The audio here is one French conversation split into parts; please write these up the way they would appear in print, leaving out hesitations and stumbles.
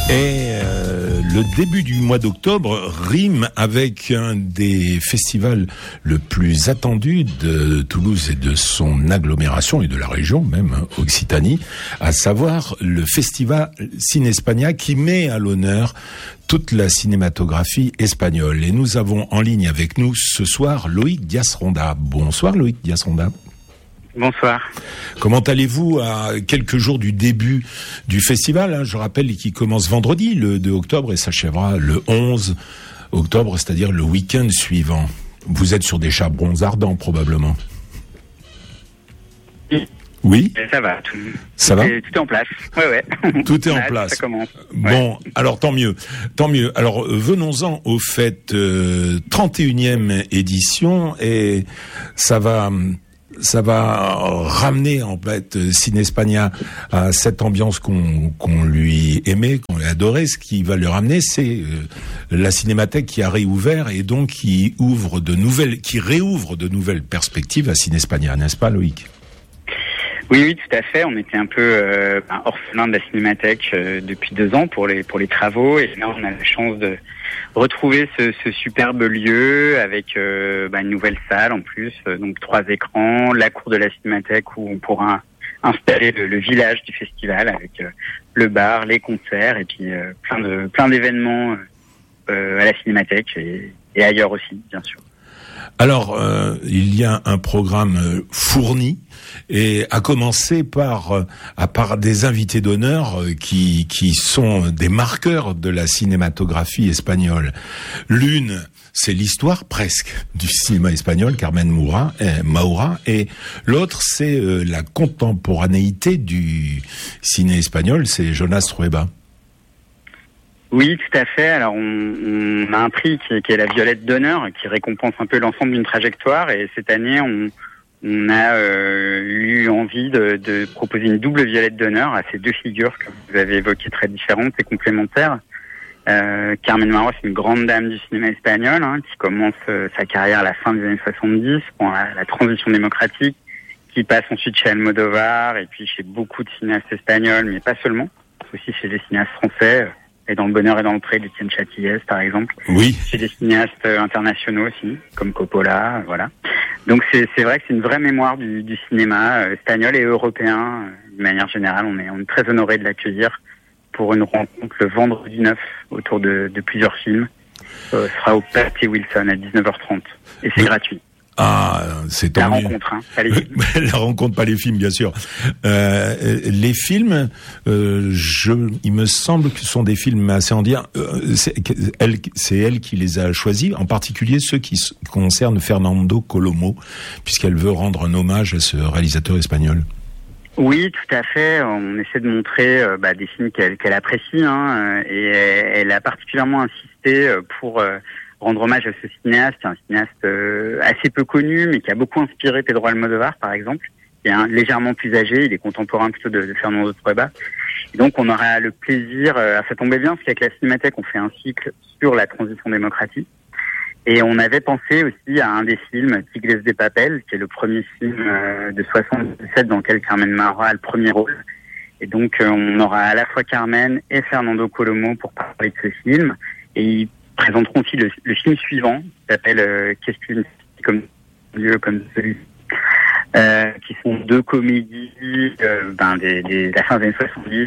Et le début du mois d'octobre rime avec un des festivals le plus attendu de Toulouse et de son agglomération et de la région même, Occitanie, à savoir le festival Cinespania qui met à l'honneur toute la cinématographie espagnole. Et nous avons en ligne avec nous ce soir Loïc Diaz-Ronda. Bonsoir Loïc Diaz-Ronda. Bonsoir. Comment allez-vous à quelques jours du début du festival, je rappelle qu'il commence vendredi, le 2 octobre, et s'achèvera le 11 octobre, c'est-à-dire le week-end suivant. Vous êtes sur des charbons ardents, probablement. Oui. Ça va. Ça va ? Tout est en place. Ouais. Tout est en place. Ça commence. Bon, alors tant mieux. Alors venons-en au fait 31e édition, et ça va ramener en fait Cinespania à cette ambiance qu'on lui aimait, qu'on lui adorait. Ce qui va le ramener, c'est la Cinémathèque qui a réouvert et donc qui réouvre de nouvelles perspectives à Cinespania, n'est-ce pas Loïc ? Oui, tout à fait. On était un peu orphelin de la Cinémathèque depuis 2 ans pour les travaux, et là on a la chance de retrouver ce superbe lieu avec une nouvelle salle en plus, donc 3 écrans, la cour de la Cinémathèque où on pourra installer le village du festival avec le bar, les concerts et puis plein d'événements à la Cinémathèque et ailleurs aussi, bien sûr. Alors, il y a un programme fourni, et à commencer par des invités d'honneur qui sont des marqueurs de la cinématographie espagnole. L'une, c'est l'histoire presque du cinéma espagnol, Carmen Maura, et l'autre, c'est la contemporanéité du ciné espagnol, c'est Jonas Trueba. Oui, tout à fait. Alors, on a un prix qui est la Violette d'honneur, qui récompense un peu l'ensemble d'une trajectoire. Et cette année, on a eu envie de proposer une double Violette d'honneur à ces 2 figures que vous avez évoquées, très différentes et complémentaires. Carmen Maura, c'est une grande dame du cinéma espagnol, qui commence sa carrière à la fin des années 70, pour la transition démocratique, qui passe ensuite chez Almodovar et puis chez beaucoup de cinéastes espagnols, mais pas seulement, aussi chez des cinéastes français. Et dans Le Bonheur et dans le Pré d'Étienne Châtillès, par exemple. Oui. Chez des cinéastes internationaux aussi, comme Coppola, voilà. Donc c'est vrai que c'est une vraie mémoire du cinéma espagnol et européen. De manière générale, on est très honorés de l'accueillir pour une rencontre le vendredi 9 autour de plusieurs films. Ce sera au Patty Wilson à 19h30. Et c'est gratuit. Ah, c'est tant mieux. La rencontre, pas les films. La rencontre, pas les films, bien sûr. Les films, il me semble que ce sont des films assez indiens. C'est elle qui les a choisis, en particulier ceux qui concernent Fernando Colomo, puisqu'elle veut rendre un hommage à ce réalisateur espagnol. Oui, tout à fait. On essaie de montrer des films qu'elle apprécie, et elle a particulièrement insisté pour rendre hommage à ce cinéaste, un cinéaste assez peu connu, mais qui a beaucoup inspiré Pedro Almodovar, par exemple, qui est légèrement plus âgé, il est contemporain plutôt de Fernando Trueba. Et donc on aura le plaisir, ça tombait bien, parce qu'avec la Cinémathèque, on fait un cycle sur la transition démocratique. Et on avait pensé aussi à un des films, Tigres de Papel, qui est le premier film de 77 dans lequel Carmen Maura a le premier rôle. Et donc on aura à la fois Carmen et Fernando Colomo pour parler de ce film. Et ils présenteront aussi le film suivant, qui s'appelle Qu'est-ce qu'une comme lieu comme celui, qui sont 2 comédies de la fin des années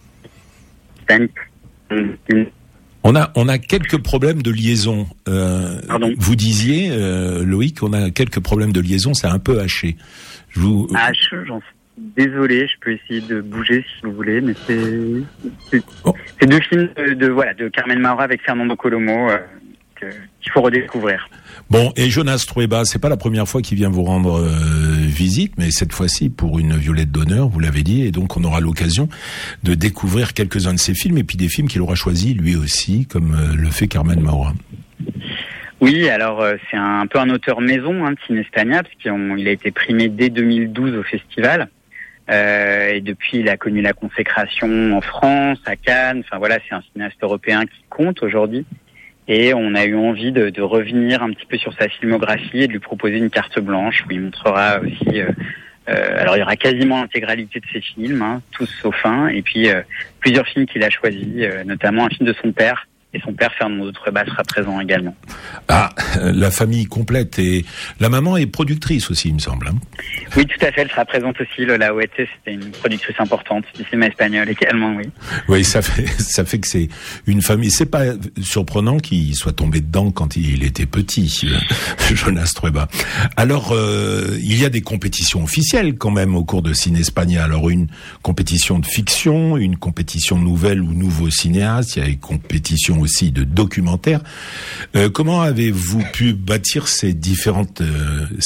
70. On a quelques problèmes de liaison. Pardon. Vous disiez, Loïc, on a quelques problèmes de liaison, c'est un peu haché. J'en suis désolé, je peux essayer de bouger si vous voulez, mais c'est 2 films de Carmen Maura avec Fernando Colomo qu'il faut redécouvrir. Bon, et Jonas Trueba, c'est pas la première fois qu'il vient vous rendre visite, mais cette fois-ci pour une Violette d'honneur, vous l'avez dit, et donc on aura l'occasion de découvrir quelques-uns de ses films, et puis des films qu'il aura choisis lui aussi, comme le fait Carmen Maura. Oui, alors c'est un peu un auteur maison de Cinespania, parce qu'il a été primé dès 2012 au festival. Et depuis, il a connu la consécration en France, à Cannes. Enfin voilà, c'est un cinéaste européen qui compte aujourd'hui. Et on a eu envie de revenir un petit peu sur sa filmographie et de lui proposer une carte blanche où il montrera aussi Alors il y aura quasiment l'intégralité de ses films, hein, tous sauf un, et puis plusieurs films qu'il a choisis, notamment un film de son père. Et son père, Fernando Trueba, sera présent également. Ah, la famille complète. Et la maman est productrice aussi, il me semble. Hein. Oui, tout à fait. Elle sera présente aussi. Lola Huete, c'était une productrice importante du cinéma espagnol également, oui. Oui, ça fait que c'est une famille. C'est pas surprenant qu'il soit tombé dedans quand il était petit, Jonas Trueba. Alors, il y a des compétitions officielles quand même au cours de Ciné España. Alors, une compétition de fiction, une compétition de nouvelles ou nouveaux cinéastes. Il y a une compétition aussi de documentaires. Comment avez-vous pu bâtir ces différentes sélections ?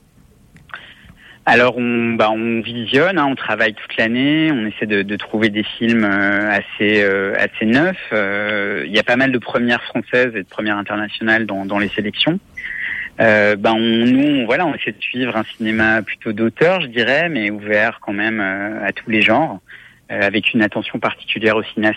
Alors on visionne, hein, on travaille toute l'année, on essaie de trouver des films assez neufs. Il y a pas mal de premières françaises et de premières internationales dans les sélections. On essaie de suivre un cinéma plutôt d'auteur, je dirais, mais ouvert quand même à tous les genres. Avec une attention particulière aux cinéastes